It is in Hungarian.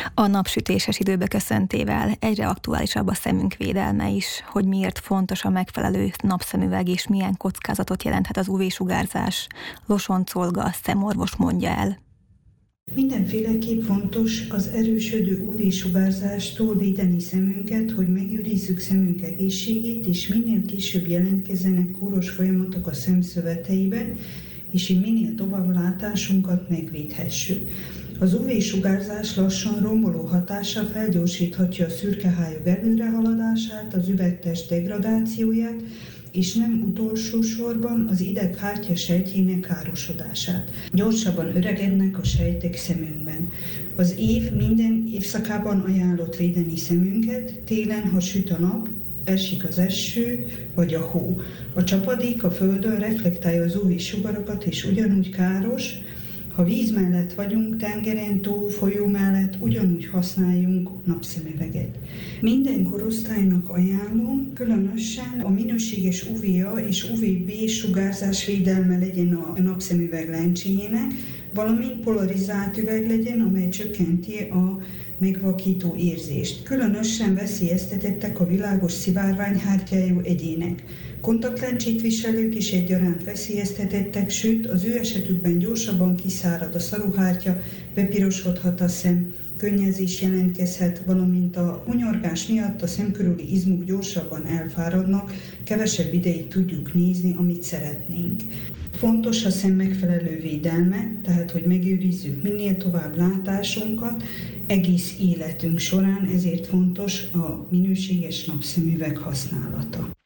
A napsütéses időbe köszöntével egyre aktuálisabb a szemünk védelme is, hogy miért fontos a megfelelő napszemüveg és milyen kockázatot jelenthet az UV-sugárzás. Losonc Olga szemorvos mondja el. Mindenféleképp fontos az erősödő UV-sugárzástól védeni szemünket, hogy megőrizzük szemünk egészségét, és minél később jelentkezzenek kóros folyamatok a szemszöveteiben, és így minél tovább látásunkat megvédhessük. Az UV-sugárzás lassan romboló hatása felgyorsíthatja a szürkehályog előrehaladását, az üvegtest degradációját, és nem utolsó sorban az ideghártya sejtjének károsodását. Gyorsabban öregednek a sejtek szemünkben. Az év minden évszakában ajánlott védeni szemünket, télen, ha süt a nap, esik az eső vagy a hó. A csapadék a földön reflektálja az UV-sugarakat, és ugyanúgy káros. Ha víz mellett vagyunk, tengeren, tó, folyó mellett, ugyanúgy használjunk napszemüveget. Minden korosztálynak ajánlom, különösen a minőséges UVA és UVB sugárzás védelme legyen a napszemüveg lencséjének, valamint polarizált üveg legyen, amely csökkenti a megvakító érzést. Különösen veszélyeztetettek a világos szivárványhártyájú egyének. Kontaktlencsét viselők is egyaránt veszélyeztetettek, sőt, az ő esetükben gyorsabban kiszárad a szaruhártya, bepirosodhat a szem, könnyezés jelentkezhet, valamint a hunyorgás miatt a szem körüli izmok gyorsabban elfáradnak, kevesebb ideig tudjuk nézni, amit szeretnénk. Fontos a szem megfelelő védelme, tehát hogy megőrizzük minél tovább látásunkat egész életünk során, ezért fontos a minőséges napszemüveg használata.